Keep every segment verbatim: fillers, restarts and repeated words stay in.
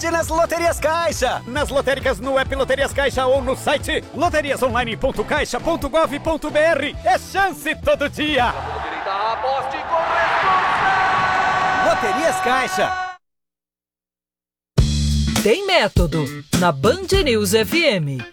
Aposte nas Loterias Caixa. Nas lotéricas, no app Loterias Caixa ou no site loterias online ponto caixa ponto gov ponto br. É chance todo dia. Aposte com Loterias Caixa. Tem método na Band News F M.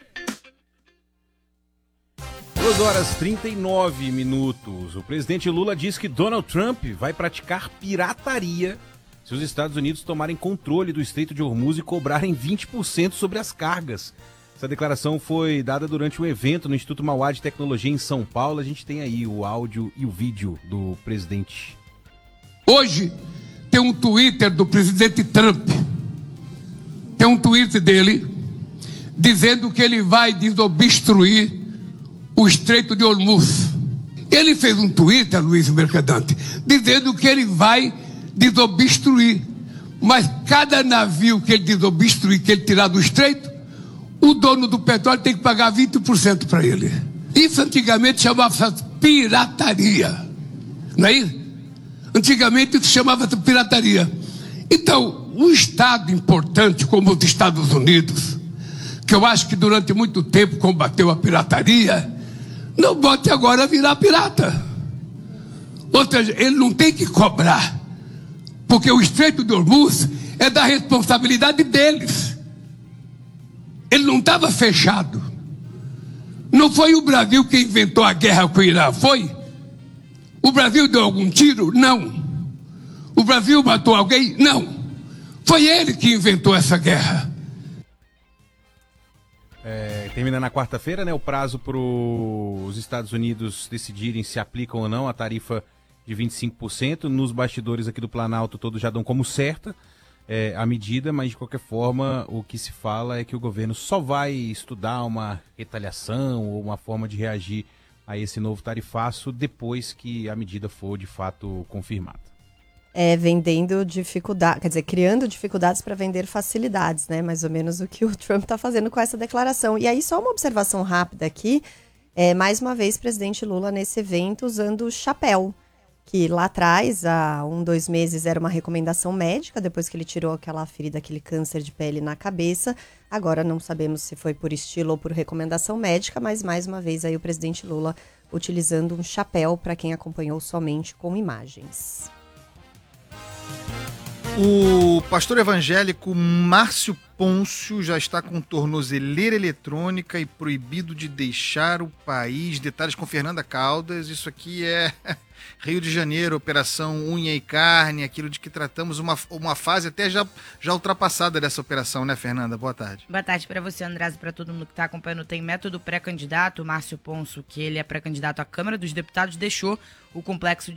duas horas e trinta e nove minutos. O presidente Lula diz que Donald Trump vai praticar pirataria se os Estados Unidos tomarem controle do Estreito de Hormuz e cobrarem vinte por cento sobre as cargas. Essa declaração foi dada durante um evento no Instituto Mauá de Tecnologia em São Paulo. A gente tem aí o áudio e o vídeo do presidente. Hoje tem um Twitter do presidente Trump. Tem um tweet dele dizendo que ele vai desobstruir o Estreito de Hormuz. Ele fez um Twitter, Luiz Mercadante, dizendo que ele vai desobstruir. Mas cada navio que ele desobstruir, que ele tirar do Estreito, o dono do petróleo tem que pagar vinte por cento para ele. Isso antigamente chamava pirataria. Não é isso? Antigamente isso chamava-se pirataria. Então, um Estado importante como os Estados Unidos, que eu acho que durante muito tempo combateu a pirataria, não bote agora a virar pirata. Ou seja, ele não tem que cobrar, porque o Estreito de Hormuz é da responsabilidade deles. Ele não estava fechado. Não foi o Brasil que inventou a guerra com o Irã, foi? O Brasil deu algum tiro? Não. O Brasil matou alguém? Não. Foi ele que inventou essa guerra. É, termina na quarta-feira, né, o prazo para os Estados Unidos decidirem se aplicam ou não a tarifa de vinte e cinco por cento. Nos bastidores aqui do Planalto todos já dão como certa é, a medida, mas de qualquer forma o que se fala é que o governo só vai estudar uma retaliação ou uma forma de reagir a esse novo tarifaço depois que a medida for de fato confirmada. É, vendendo dificuldades, quer dizer, criando dificuldades para vender facilidades, né? Mais ou menos o que o Trump está fazendo com essa declaração. E aí, só uma observação rápida aqui, é, mais uma vez, presidente Lula nesse evento usando o chapéu, que lá atrás, há um, dois meses, era uma recomendação médica, depois que ele tirou aquela ferida, aquele câncer de pele na cabeça. Agora não sabemos se foi por estilo ou por recomendação médica, mas mais uma vez aí o presidente Lula utilizando um chapéu para quem acompanhou somente com imagens. O pastor evangélico Márcio Pôncio já está com tornozeleira eletrônica e proibido de deixar o país. Detalhes com Fernanda Caldas. Isso aqui é Rio de Janeiro, Operação Unha e Carne, aquilo de que tratamos, uma, uma fase até já, já ultrapassada dessa operação, né, Fernanda? Boa tarde. Boa tarde para você, Andrés, e para todo mundo que está acompanhando. Tem método pré-candidato. Márcio Pôncio, que ele é pré-candidato à Câmara dos Deputados, deixou o complexo